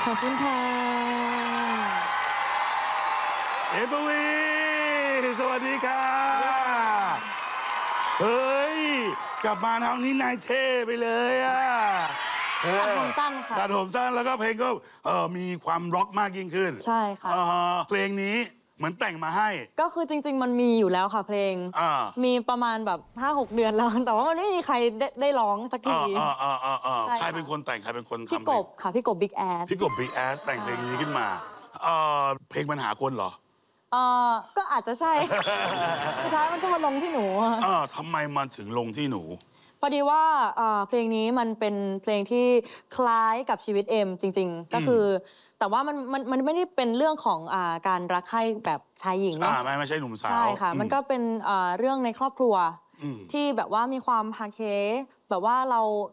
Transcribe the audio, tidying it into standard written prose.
อบคุณค่ะเอปวีสวัสดีค่ะเฮ้ยกลับมาทางนี้นายเท่ไปเลยอ่ะตัดผมสั้นค่ะตัดผมสั้นแล้วก็เพลงก็มีความร็อกมากยิ่งขึ้นใช่ค่ะเพลงนี้เหมือนแต่งมาให้ก็คือจริงๆมันมีอยู่แล้วค่ะเพลงมีประมาณแบบ 5-6 เดือนแล้วแต่ว่ามันไม่มีใครได้ร้องสักทีใครเป็นคนแต่งใครเป็นคนทำพี่กบค่ะพี่กบบิ๊กแอดพี่กบ Big Ass แต่งเพลงนี้ขึ้นมาเพลงปัญหาคนเหรอก็อาจจะใช่ สุดท้ายมันก็มาลงที่หนูทำไมมันถึงลงที่หนูพอดีว่าเพลงนี้มันเป็นเพลงที่คล้ายกับชีวิตเอ็มจริงๆก็คือแต่ว่ามันไม่ได้เป็นเรื่องของการรักใคร่แบบชายหญิงเนาะไม่ใช่หนุ่มสาวใช่ค่ะมันก็เป็นเรื่องในครอบครัวที่แบบว่ามีความฮาเคแบบว่าเรา